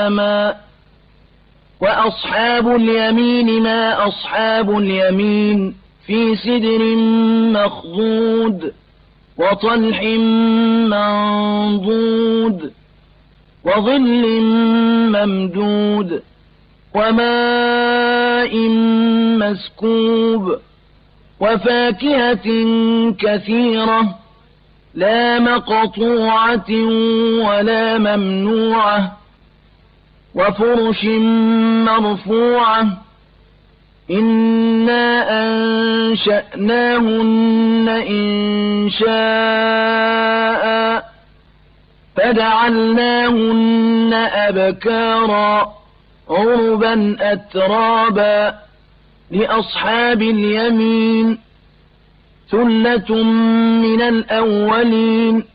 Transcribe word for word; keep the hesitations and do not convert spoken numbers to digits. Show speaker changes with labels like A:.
A: وأصحاب اليمين ما أصحاب اليمين في سدر مخضود وطلح منضود وظل ممدود وماء مسكوب وفاكهة كثيرة لا مقطوعة ولا ممنوعة وفرش مرفوعة إنا أنشأناهن إنشاء فجعلناهن أبكارا عربا أترابا لأصحاب اليمين ثلة من الأولين